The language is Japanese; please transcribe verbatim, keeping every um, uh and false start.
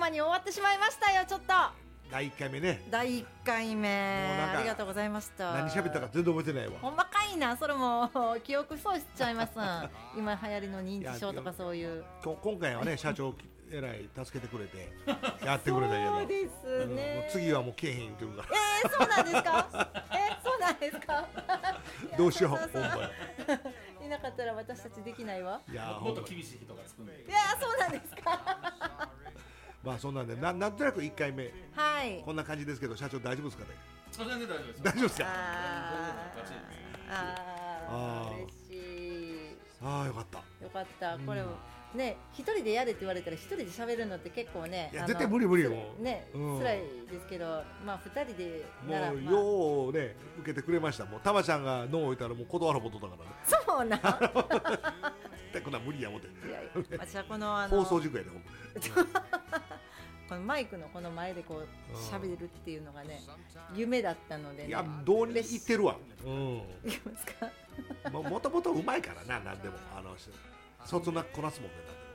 間に終わってしまいましたよ。ちょっとだいいっかいめね。 だいいっかいめありがとうございました。 何喋ったか全然覚えてないわ。 ほんまかいな。それも記憶喪失しちゃいます今流行りの認知症とかそういう。 今回はね社長えらい助けてくれてやってくれたけどそうですね、 うん、次はもうけえへん言ってるからえー、そうなんですかえー、そうなんですかどうしようほんまいなかったら私たちできないわ。 いやもっと厳しい人がつくんで。 いやそうなんですかまあそんなんで な, なんとなくいっかいめ、 はい、 こんな感じですけど社長大丈夫ですかね。 全然大丈夫です。 大丈夫ですか。 ああ嬉しい。 ああよかったよかった。これをね一人でやれって言われたら一人で喋るのって結構ね、 いや絶対無理無理よね、うん、辛いですけど、まあふたりでならもうようね受けてくれました。もうたまちゃんがノーを置いたらもう断ることだからね。 そうなだこんな無理や思って。いやいや私はこのあの放送事故やで、ね、 このマイクのこの前でこう喋るっていうのがね夢だったので、ね、 いやどうに言ってるわ。うん。 いきますか。 ももともとうまいからな、なんでもあのそつなくこなすもんね。